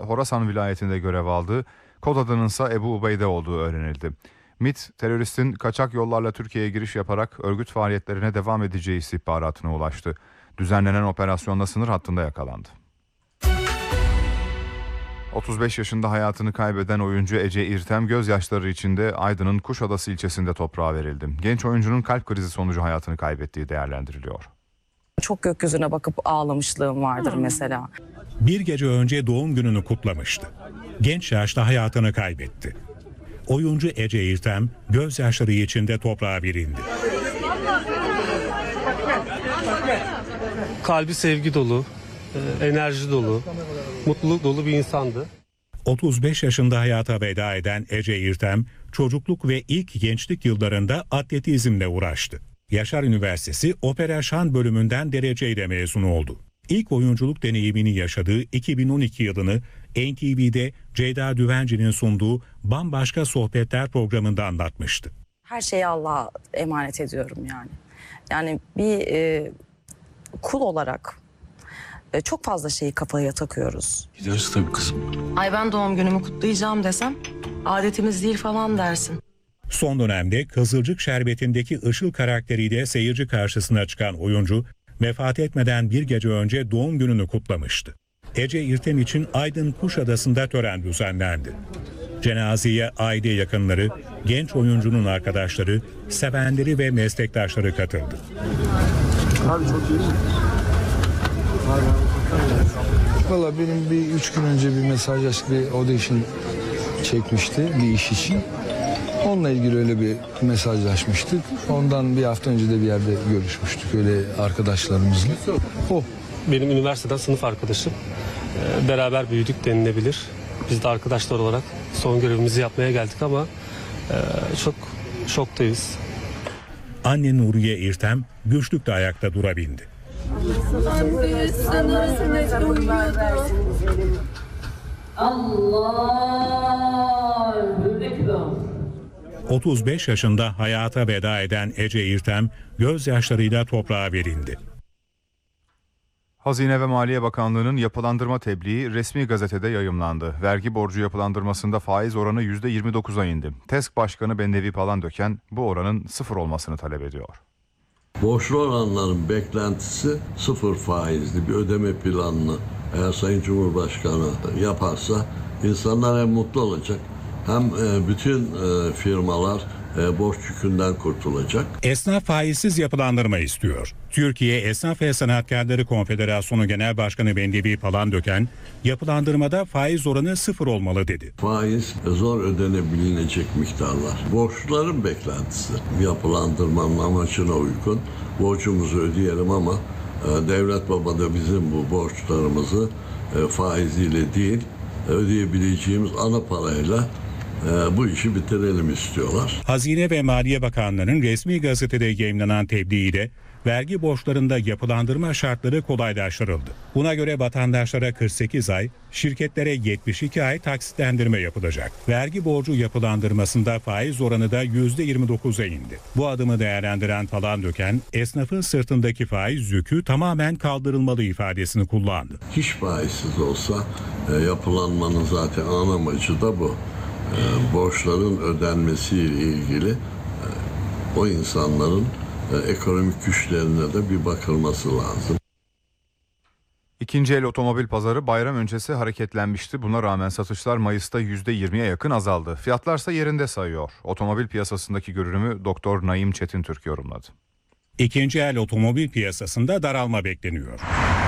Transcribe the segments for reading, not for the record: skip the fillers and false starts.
Horasan vilayetinde görev aldığı, kod adının ise Ebu Ubeyde olduğu öğrenildi. MİT, teröristin kaçak yollarla Türkiye'ye giriş yaparak örgüt faaliyetlerine devam edeceği istihbaratına ulaştı. Düzenlenen operasyonla sınır hattında yakalandı. 35 yaşında hayatını kaybeden oyuncu Ece İrtem gözyaşları içinde Aydın'ın Kuşadası ilçesinde toprağa verildi. Genç oyuncunun kalp krizi sonucu hayatını kaybettiği değerlendiriliyor. Çok gökyüzüne bakıp ağlamışlığım vardır mesela. Bir gece önce doğum gününü kutlamıştı. Genç yaşta hayatını kaybetti. Oyuncu Ece İrtem gözyaşları içinde toprağa verildi. Kalbi sevgi dolu, enerji dolu, mutluluk dolu bir insandı. 35 yaşında hayata veda eden Ece İrtem, çocukluk ve ilk gençlik yıllarında atletizmle uğraştı. Yaşar Üniversitesi Opera Şan bölümünden dereceyle mezun oldu. İlk oyunculuk deneyimini yaşadığı 2012 yılını NTV'de Ceyda Düvenci'nin sunduğu Bambaşka Sohbetler programında anlatmıştı. Her şeyi Allah'a emanet ediyorum yani. Yani bir kul olarak çok fazla şeyi kafaya takıyoruz. Gideriz tabii kızım. Ay ben doğum günümü kutlayacağım desem adetimiz değil falan dersin. Son dönemde Kızılcık Şerbeti'ndeki Işıl karakteriyle seyirci karşısına çıkan oyuncu, vefat etmeden bir gece önce doğum gününü kutlamıştı. Ece İrtem için Aydın Kuşadası'nda tören düzenlendi. Cenazeye aile yakınları, genç oyuncunun arkadaşları, sevenleri ve meslektaşları katıldı. Abi çok iyi. Valla benim bir 3 gün önce bir mesajlaştık, bir audition çekmişti bir iş için. Onunla ilgili öyle bir mesajlaşmıştık. Ondan bir hafta önce de bir yerde görüşmüştük öyle arkadaşlarımızla. O. Benim üniversiteden sınıf arkadaşım. Beraber büyüdük denilebilir. Biz de arkadaşlar olarak son görevimizi yapmaya geldik ama çok şoktayız. Anne Nuriye İrtem güçlükle ayakta durabildi. 35 yaşında hayata veda eden Ece İrtem gözyaşlarıyla toprağa verildi. Hazine ve Maliye Bakanlığı'nın yapılandırma tebliği resmi gazetede yayımlandı. Vergi borcu yapılandırmasında faiz oranı %29'a indi. TESK Başkanı Bendevi Palandöken bu oranın sıfır olmasını talep ediyor. Borçlu olanların beklentisi sıfır faizli bir ödeme planını eğer Sayın Cumhurbaşkanı yaparsa insanlar hem mutlu olacak hem bütün firmalar borç yükünden kurtulacak. Esnaf faizsiz yapılandırma istiyor. Türkiye Esnaf ve Sanatkarları Konfederasyonu Genel Başkanı Bendevi Palandöken, yapılandırmada faiz oranı sıfır olmalı dedi. Faiz zor ödenebilecek miktarlar. Borçluların beklentisi yapılandırmanın amacına uygun. Borcumuzu ödeyelim ama devlet baba da bizim bu borçlarımızı faiziyle değil ödeyebileceğimiz ana parayla bu işi bitirelim istiyorlar. Hazine ve Maliye Bakanlığı'nın resmi gazetede yayımlanan tebliğiyle vergi borçlarında yapılandırma şartları kolaylaştırıldı. Buna göre vatandaşlara 48 ay, şirketlere 72 ay taksitlendirme yapılacak. Vergi borcu yapılandırmasında faiz oranı da %29'a indi. Bu adımı değerlendiren Palandöken, esnafın sırtındaki faiz yükü tamamen kaldırılmalı ifadesini kullandı. Hiç faizsiz olsa yapılanmanın zaten ana amacı da bu. Borçların ödenmesiyle ilgili o insanların ekonomik güçlerine de bir bakılması lazım. İkinci el otomobil pazarı bayram öncesi hareketlenmişti. Buna rağmen satışlar Mayıs'ta %20'ye yakın azaldı. Fiyatlarsa yerinde sayıyor. Otomobil piyasasındaki görünümü Doktor Naim Çetintürk yorumladı. İkinci el otomobil piyasasında daralma bekleniyor.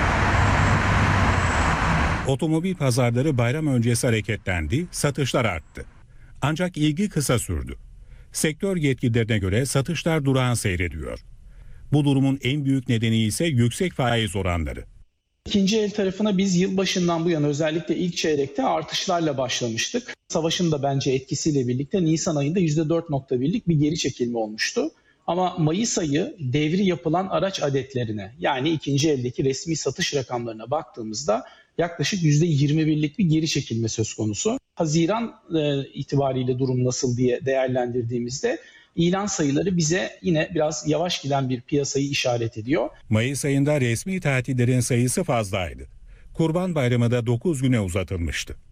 Otomobil pazarları bayram öncesi hareketlendi, satışlar arttı. Ancak ilgi kısa sürdü. Sektör yetkililerine göre satışlar durağan seyrediyor. Bu durumun en büyük nedeni ise yüksek faiz oranları. İkinci el tarafına biz yılbaşından bu yana özellikle ilk çeyrekte artışlarla başlamıştık. Savaşın da bence etkisiyle birlikte Nisan ayında %4.1'lik bir geri çekilme olmuştu. Ama Mayıs ayı devri yapılan araç adetlerine yani ikinci eldeki resmi satış rakamlarına baktığımızda yaklaşık %21'lik bir geri çekilme söz konusu. Haziran itibariyle durum nasıl diye değerlendirdiğimizde ilan sayıları bize yine biraz yavaş giden bir piyasayı işaret ediyor. Mayıs ayında resmi tatillerin sayısı fazlaydı. Kurban Bayramı da 9 güne uzatılmıştı.